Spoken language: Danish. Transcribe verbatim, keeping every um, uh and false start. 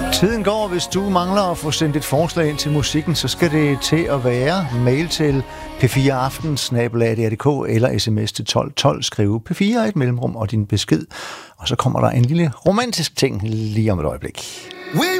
Tiden går, hvis du mangler at få sendt et forslag ind til musikken, så skal det til at være mail til p fire aften snabel-a d r punktum d k eller sms til tolv tolv, skrive P fire et mellemrum og din besked. Og så kommer der en lille romantisk ting lige om et øjeblik.